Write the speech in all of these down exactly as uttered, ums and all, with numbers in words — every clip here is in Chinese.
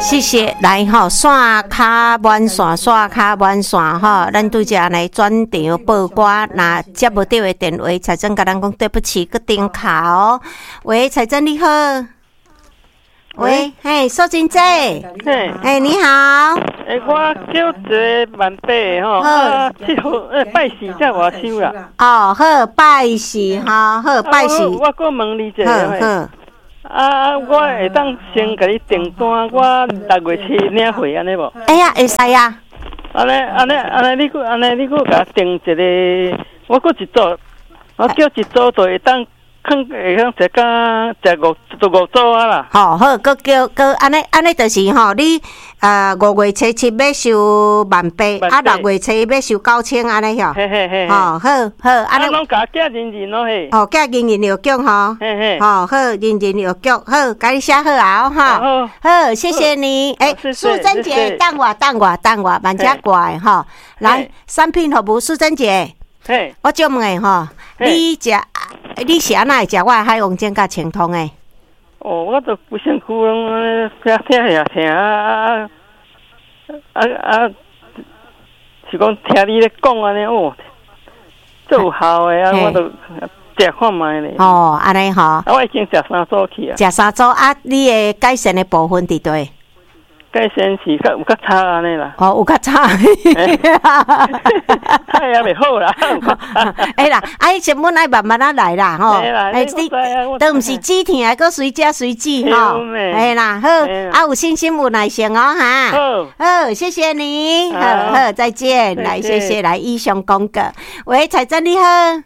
谢谢，来吼，线卡满线，线卡满线吼，咱拄只来转场报歌，若接无到的电话，财政甲咱讲对不起，搁顶卡哦。喂，财政你好。喂，嘿，苏真姐， 嘿， 哎，你好。 诶，我叫一个万伯吼，啊，即号诶拜四才外收啦。 哦，好，拜四哈，好，拜四。 我搁问你一下， 好好。 啊，我会当先甲你订单，我六月七领货安尼无？ 哎呀，会使呀。 安尼安尼安尼，你搁安尼你搁甲订一个，我搁一组，我叫一组就会当。肯会当食甲食五做五组啊啦。 好好，搁叫搁安尼安尼，就是吼，你呃五月初七要收万八，啊六月初要收九千安尼吼。 嘿嘿嘿。 好好好，安尼。 啊，拢甲寄人人咯嘿。 哦，寄人人邮局吼。 嘿嘿。 好好，人人邮局好，甲你写好啊吼。好。好，谢谢你。诶，素贞姐，等我等我等我，慢点过来吼。来，产品服务，素贞姐。 嘿。我就问诶吼，你食？你是安那会食我的海王煎甲清汤诶？ 哦，我都不辛苦拢听听下听啊啊啊！是讲听你咧讲安尼哦，最有效诶啊！我都食看卖咧。 哦，安尼吼。 啊，我已经食三组去啊。 食三组啊！你诶改善诶部分伫对？ 改善是较有较差安尼啦。 哦，有较差。 哎呀，袂好啦。 哎啦，哎，成本爱慢慢啊来啦，吼。 哎， 你都毋是止痛，还随食随止吼。哎啦，好，啊，有信心有耐心哦，哈。 好， 好，谢谢你，好好，再见。来，谢谢，来以上讲过。喂，彩珍你好。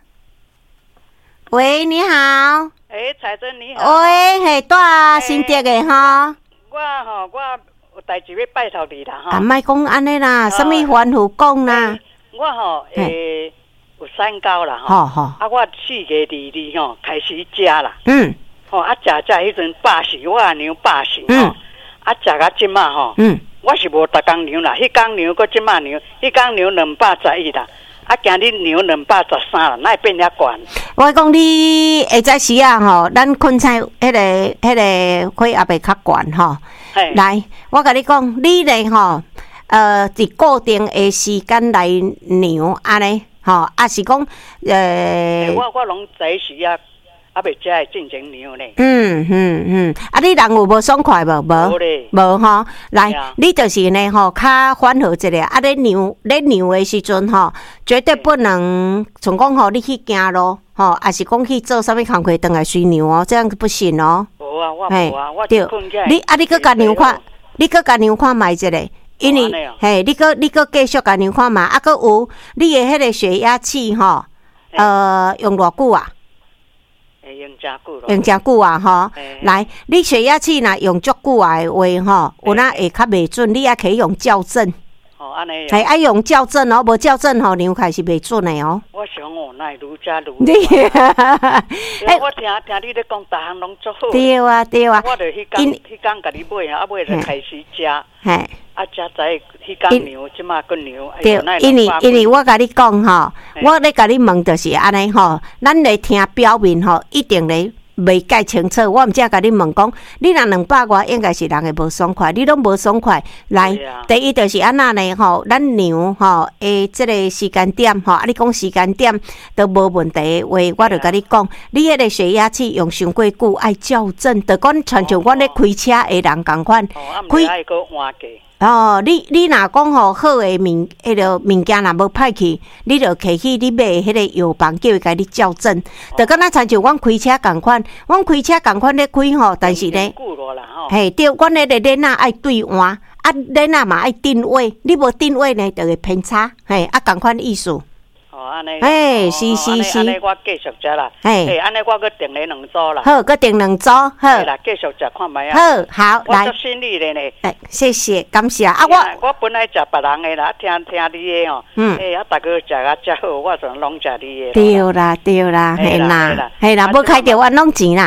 喂，你好。 哎，彩珍你好。 喂，嘿，住新竹的吼。 我吼，我。有代志要拜托你啦，吼！ 啊，莫讲安尼啦，什么吩咐讲啦？ 我吼诶有三高啦， 吼，吼啊，我四月二日吼开始食啦， 嗯， 吼啊，食食迄阵百四，我也牛百四，吼，啊，食到即马吼，嗯，我是无逐工牛啦，迄工牛搁即马牛，迄工牛两百十一啦，啊，今日牛两百十三啦，哪会变遐悬？ 我讲你下早时啊，吼，咱困菜迄个、迄个火也袂较悬吼。来，我甲你讲，你咧吼，呃，伫固定的时间来量安尼，吼，啊是讲，呃， 我我拢早时啊，啊袂食会进前量咧。 嗯嗯嗯，啊，你人有无爽快无？无咧，无吼。来，你就是呢吼，较缓和一下。啊，咧量咧量的时阵吼，绝对不能从讲吼，你去行路，吼，啊是讲去做啥物工课，等来随量哦，这样不行哦。 无啊，我无啊，我对，你啊，你搁甲量看，你搁甲量看卖一下，因为嘿，你搁你搁继续甲量看卖，啊，搁有你的迄个血压计吼，呃，用偌久啊？ 用真久咯。 用真久啊，吼！来，你血压计若用足久啊的话吼，有哪会较袂准？你也可以用校正。 哦，安尼。 系爱用校正哦，无校正吼，量开是袂准的哦。 我想哦，那愈加愈。你啊，我听听你咧讲，逐项拢足好。 对啊，对啊。 我著迄工迄工甲你买啊，啊买就开始食。 嘿。 啊，食在迄工牛，即马个牛。 对，因为因为我甲你讲吼，我咧甲你问就是安尼吼，咱咧听表面吼，一定咧。未解清楚，我毋只甲你问讲，你若两百外，应该是人会无爽快，你拢无爽快。来，第一就是安那呢吼，咱量吼诶，即个时间点吼，啊，你讲时间点都无问题的话，我就甲你讲，你迄个血压计用伤过久，爱校正，就讲亲像阮咧开车的人共款， 开个换价。 哦，你你若讲吼好诶物，迄个物件若无歹去，你著摕去你买迄个药房，叫伊甲你校正。就敢若亲像阮开车共款，阮开车共款咧开吼，但是咧，嘿，对，阮迄个链仔爱对换，啊链仔嘛爱定位，你无定位呢，就会偏差，嘿，啊共款意思。 哦，安尼。 哎，是是是。 安尼我继续食啦。哎，安尼我搁订咧两组啦。 好，搁订两组，好。 对啦，继续食看卖啊。 好，好，来。 我足心理咧呢。 哎，谢谢，感谢啊！我我本来食别人的啦，听听你的哦。嗯。哎，啊，大家食啊食好，我就拢食你的。 对啦，对啦，系啦，系啦，无开着我弄钱啦。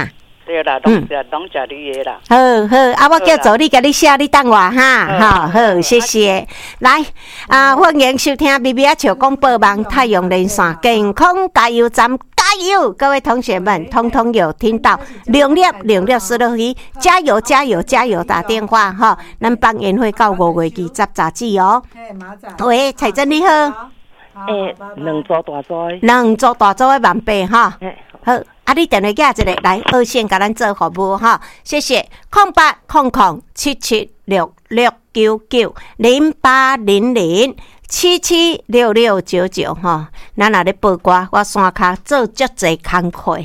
对啦，拢食拢食你的啦。 好好，啊，我叫做你，甲你写，你等我哈。好好，谢谢。来啊，欢迎收听 B B 啊笑广播网太阳连线健康加油站，加油！各位同学们，通通有听到零六零六四六一，加油加油加油！打电话哈，咱帮宴会到五月二十杂志哦。喂，彩珍你好。 诶，两组大组的。 两组大组的万倍哈。好。啊！你电话架一个来二线，甲咱做服务哈，谢谢。空八空空七七六六九九零八零零七七六六九九哈，咱若咧报歌，我山骹做足侪工课，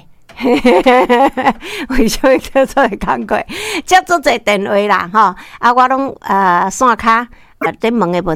为什么叫做工课？接足侪电话啦哈，啊，我拢呃山骹啊，伫问的问。